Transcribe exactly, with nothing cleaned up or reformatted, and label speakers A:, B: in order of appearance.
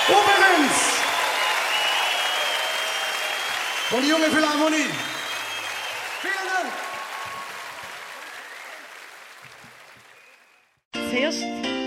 A: Oberenz von die Junge Philharmonie. Vielen Dank.
B: Zuerst